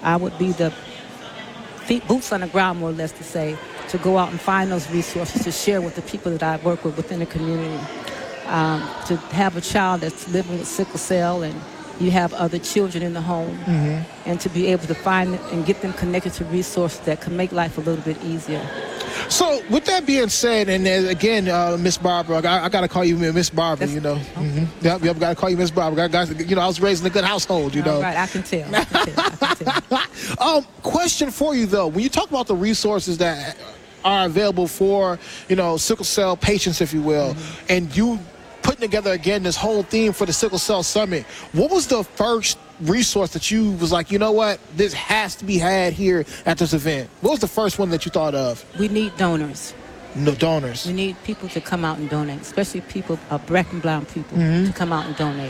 I would be the feet, boots on the ground, more or less, to say, to go out and find those resources to share with the people that I work with within the community. To have a child that's living with sickle cell and you have other children in the home, and to be able to find and get them connected to resources that can make life a little bit easier. So, with that being said, and again, Miss Barbara, I got to call you Miss Barbara, you know. Okay. Yep, got to call you Miss Barbara. I was raised in a good household, you know. Right, I can tell. I can tell. Question for you, though. When you talk about the resources that are available for, sickle cell patients, if you will, and you putting together, again, this whole theme for the Sickle Cell Summit, what was the first resource that you was like, you know what, this has to be had here at this event? What was the first one that you thought of? We need donors. No donors. We need people to come out and donate, especially people, black and brown people, to come out and donate.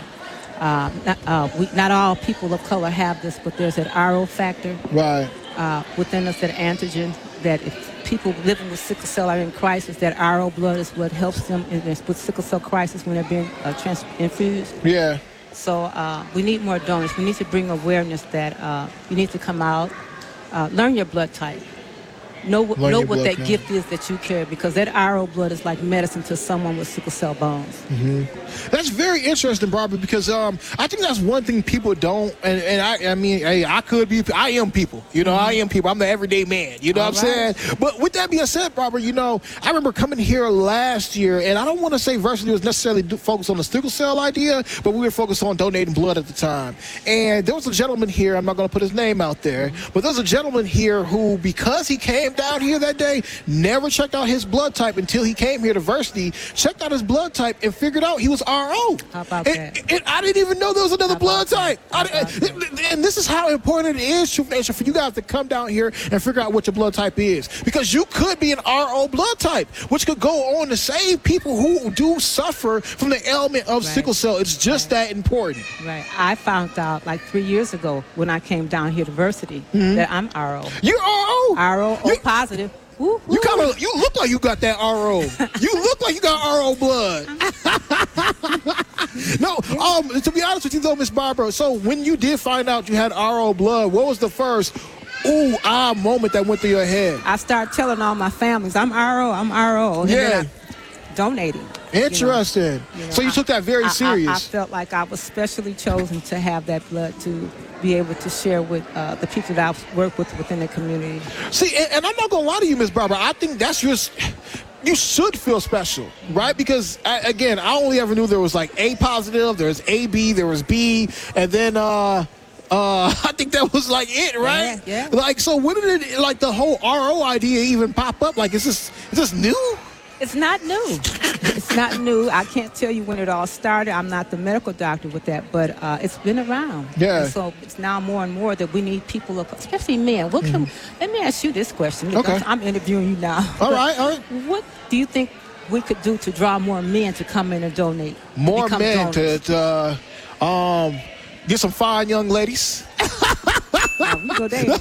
Not all people of color have this, but there's that RO factor within us, that antigen, that if people living with sickle cell are in crisis, that RO blood is what helps them with sickle cell crisis when they're being infused. Yeah. So we need more donors. We need to bring awareness that you need to come out, learn your blood type. Know what that gift is that you carry, because that RO blood is like medicine to someone with sickle cell bones. That's very interesting, Barbara, because I think that's one thing people don't, and I mean, hey, I am people, I am people. I'm the everyday man, what I'm saying? But with that being said, Barbara, I remember coming here last year, and I don't want to say Varsity was necessarily focused on the sickle cell idea, but we were focused on donating blood at the time. And there was a gentleman here, I'm not going to put his name out there, but there was a gentleman here who, because he came down here that day, never checked out his blood type until he came here to Varsity, checked out his blood type, and figured out he was RO. How about that? And I didn't even know there was another blood type. And this is how important it is, Truth Nation, for you guys to come down here and figure out what your blood type is. Because you could be an RO blood type, which could go on to save people who do suffer from the ailment of sickle cell. It's just that important. Right. I found out like 3 years ago when I came down here to Varsity that I'm RO. You're RO? RO, O positive. Woo, woo. You look like you got that RO. You look like you got RO blood. No, to be honest with you though, Miss Barbara, so when you did find out you had RO blood, what was the first moment that went through your head? I started telling all my families, I'm RO. And then I donating. Interesting. So you took that very serious. I felt like I was specially chosen to have that blood to be able to share with the people that I work with within the community. See, and I'm not going to lie to you, Miss Barbara. I think that's just... You should feel special, right? Because, again, I only ever knew there was, like, A positive, there was AB, there was B, and then... I think that was like it, right? Yeah. Like, so when did it, like, the whole RO idea even pop up? Like, is this new? It's not new. It's not new. I can't tell you when it all started. I'm not the medical doctor with that, but it's been around. Yeah. And so it's now more and more that we need people, especially men. Let me ask you this question. Okay. I'm interviewing you now. All right. What do you think we could do to draw more men to come in and donate? More men donors? to get some fine young ladies. We go there.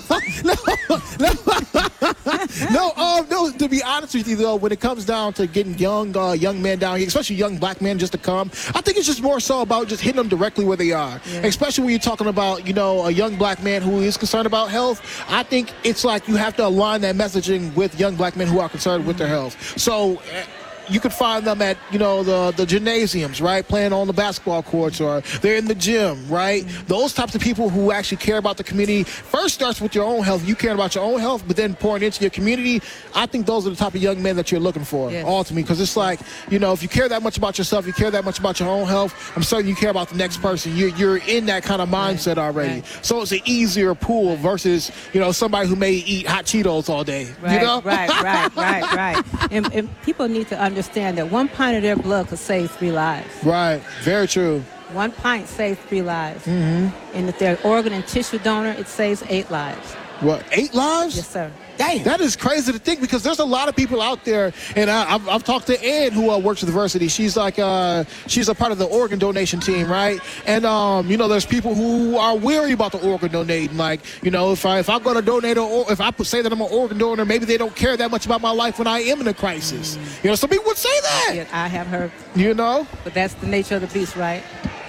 No, to be honest with you, though, when it comes down to getting young men down here, especially young black men just to come, I think it's just more so about just hitting them directly where they are. Yeah. Especially when you're talking about, a young black man who is concerned about health. I think it's like you have to align that messaging with young black men who are concerned with their health. So... you could find them at, the gymnasiums, right? Playing on the basketball courts, or they're in the gym, right? Those types of people who actually care about the community. First starts with your own health. You care about your own health, but then pouring into your community. I think those are the type of young men that you're looking for, ultimately. Because it's like, if you care that much about yourself, you care that much about your own health, I'm certain you care about the next person. You're in that kind of mindset already. Right. So it's an easier pool versus, somebody who may eat hot Cheetos all day. Right. And people need to understand that 1 pint of their blood could save 3 lives. Right. Very true. 1 pint saves 3 lives. And if they're organ and tissue donor, it saves 8 lives. What, 8 lives? Yes, sir. Dang. That is crazy to think, because there's a lot of people out there, and I've talked to Ann, who works at the Varsity. She's like, she's a part of the organ donation team, right? And, there's people who are weary about the organ donating. Like, if I'm going to donate, or if I say that I'm an organ donor, maybe they don't care that much about my life when I am in a crisis. Some people would say that. Yeah, I have heard. But that's the nature of the beast, right?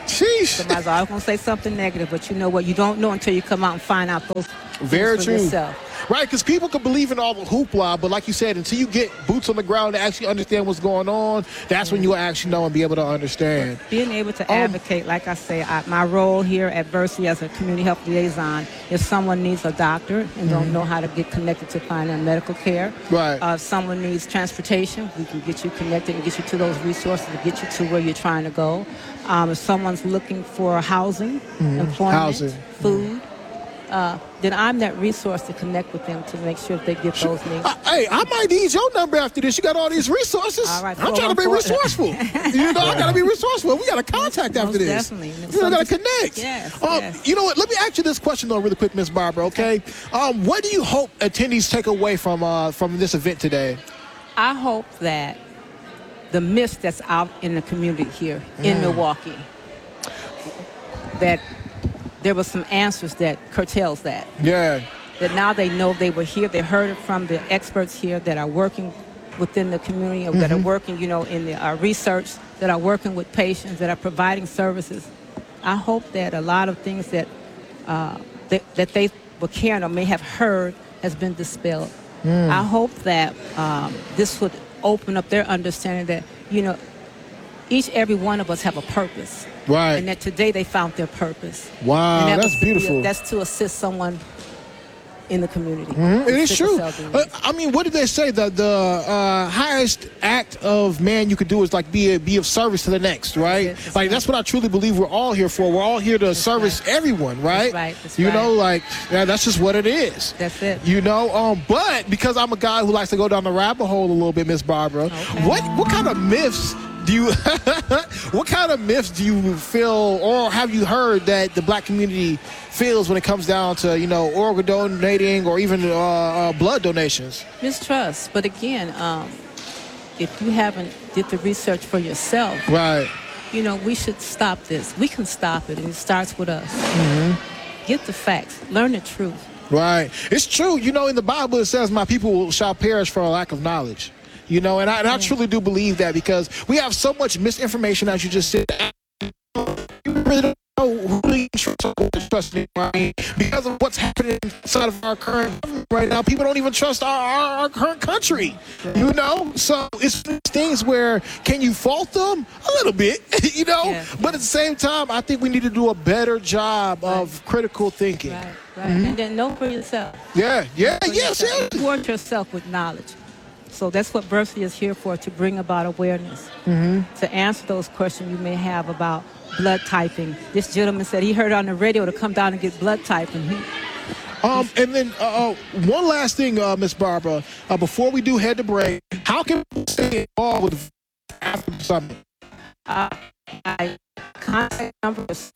Sheesh. Somebody's always going to say something negative, but you know what? You don't know until you come out and find out those Very things for true. yourself. Right, because people can believe in all the hoopla, but like you said, until you get boots on the ground to actually understand what's going on, that's when you'll actually know and be able to understand. Being able to advocate, like I say, my role here at Versity as a community health liaison, if someone needs a doctor and don't know how to get connected to finding medical care, right. If someone needs transportation, we can get you connected and get you to those resources to get you to where you're trying to go. If someone's looking for housing, employment, food, then I'm that resource to connect with them to make sure that they get those needs. Hey, I might need your number after this. You got all these resources. All right, I'm trying to be resourceful. You know, I got to be resourceful. We got to contact after this. Definitely. You know, got to connect. Yes, You know what? Let me ask you this question, though, really quick, Ms. Barbara, okay? What do you hope attendees take away from this event today? I hope that the myth that's out in the community here in Milwaukee, that there were some answers that curtails that. Yeah. That now they know they were here. They heard it from the experts here that are working within the community, or that are working, you know, in the research, that are working with patients, that are providing services. I hope that a lot of things that that they were carrying or may have heard has been dispelled. I hope that this would open up their understanding that, you know, every one of us have a purpose. Right. And that today they found their purpose. Wow, and that's beautiful. That's to assist someone in the community. It is true. I mean, what did they say? The highest act of man you could do is like be of service to the next, right? That's what I truly believe we're all here for. We're all here to service everyone, right? That's you know, that's just what it is. That's it. You know, but because I'm a guy who likes to go down the rabbit hole a little bit, Miss Barbara, what kind of myths do you what kind of myths do you feel, or have you heard that the black community feels when it comes down to, you know, organ donating or even blood donations? Mistrust. But again, if you haven't did the research for yourself, right, you know, we should stop this. We can stop it, and it starts with us. Get the facts. Learn the truth. Right. It's true. You know, in the Bible it says, my people shall perish for a lack of knowledge. You know, and I truly do believe that, because we have so much misinformation, as you just said. You really don't know who to trust anymore. Because of what's happening inside of our current government right now, people don't even trust our current country. You know, so it's things where, can you fault them? A little bit, you know, but at the same time, I think we need to do a better job of critical thinking. Right. And then know for yourself. Yes. Reward yourself with knowledge. So that's what Versity is here for, to bring about awareness, to answer those questions you may have about blood typing. This gentleman said he heard on the radio to come down and get blood typing. And then one last thing, Miss Barbara, before we do head to break, how can we stay involved with the African Summit? My contact number is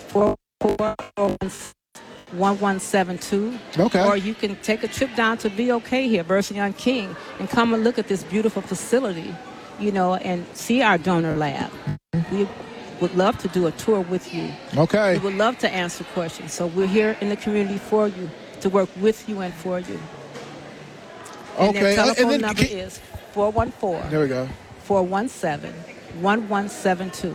444-1172. Okay. Or you can take a trip down to VOK here, Versity on King, and come and look at this beautiful facility, you know, and see our donor lab. We would love to do a tour with you. Okay. We would love to answer questions. So we're here in the community for you, to work with you and for you. And okay. their telephone and then, number is 414. There we go. 417-1172.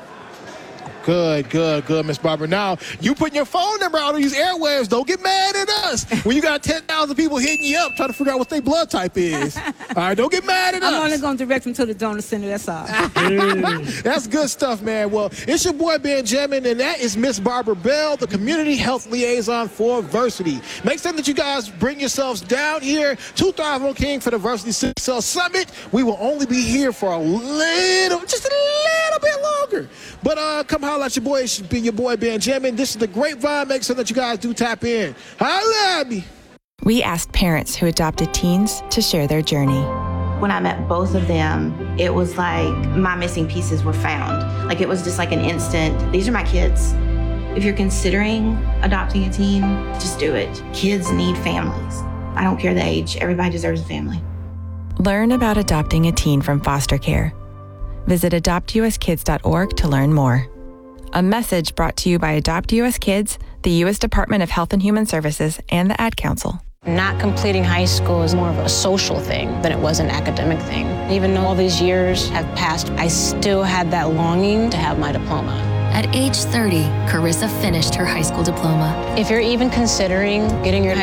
Good, Miss Barbara. Now, you putting your phone number out on these airwaves, don't get mad at us when you got 10,000 people hitting you up trying to figure out what their blood type is. All right, don't get mad at us. I'm only going to direct them to the donor center, that's all. That's good stuff, man. Well, it's your boy, Benjamin, and that is Miss Barbara Bell, the Community Health Liaison for Versity. Make certain that you guys bring yourselves down here to Thrive on King for the Versity Cell Summit. We will only be here for just a little bit longer. But come holler at your boy. It should be your boy, Benjamin. This is the Grapevine. Make sure that you guys do tap in. Holla at me. We asked parents who adopted teens to share their journey. When I met both of them, it was like my missing pieces were found. Like, it was just like an instant, these are my kids. If you're considering adopting a teen, just do it. Kids need families. I don't care the age. Everybody deserves a family. Learn about adopting a teen from foster care. Visit adoptuskids.org to learn more. A message brought to you by Adopt US Kids, the U.S. Department of Health and Human Services, and the Ad Council. Not completing high school is more of a social thing than it was an academic thing. Even though all these years have passed, I still had that longing to have my diploma. At age 30, Carissa finished her high school diploma. If you're even considering getting your